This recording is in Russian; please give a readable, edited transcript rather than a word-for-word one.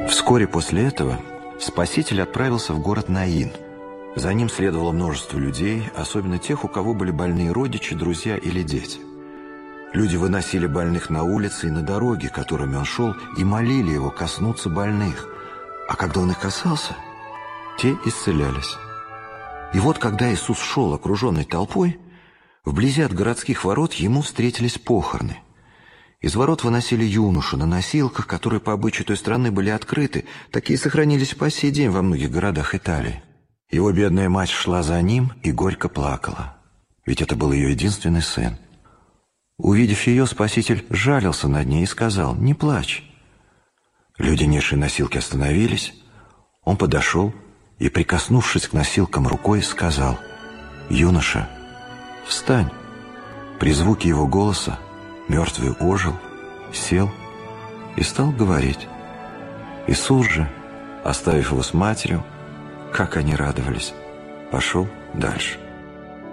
Вскоре после этого Спаситель отправился в город Наин. За ним следовало множество людей, особенно тех, у кого были больные родичи, друзья или дети. Люди выносили больных на улицы и на дороги, которыми он шел, и молили его коснуться больных. А когда он их касался, те исцелялись. И вот, когда Иисус шел, окруженный толпой, вблизи от городских ворот ему встретились похороны. Из ворот выносили юношу на носилках, которые по обычаю той страны были открыты. Такие сохранились по сей день во многих городах Италии. Его бедная мать шла за ним и горько плакала, ведь это был ее единственный сын. Увидев ее, Спаситель жалился над ней и сказал: «Не плачь». Люди, несшие носилки, остановились. Он подошел и, прикоснувшись к носилкам рукой, сказал: «Юноша, встань». При звуке его голоса мертвый ожил, сел и стал говорить. Иисус же, оставив его с матерью, как они радовались, пошел дальше.